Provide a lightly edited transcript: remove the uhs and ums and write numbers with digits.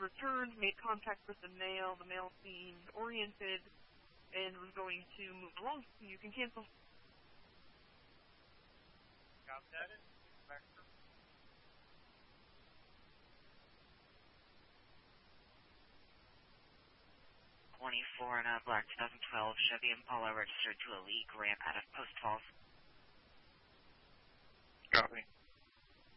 returned, made contact with the male. The male seemed oriented and was going to move along. You can cancel. Got that? 24 and a black 2012 Chevy Impala registered to Elite Grant out of Post Falls. Copy.